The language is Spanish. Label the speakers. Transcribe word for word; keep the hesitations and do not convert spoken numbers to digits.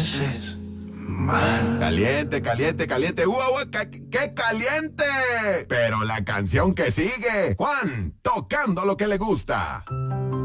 Speaker 1: haces mal.
Speaker 2: Caliente, caliente, caliente. ¡Uah, uah! ¡Qué, qué caliente! Pero la canción que sigue, Juan, tocando lo que le gusta.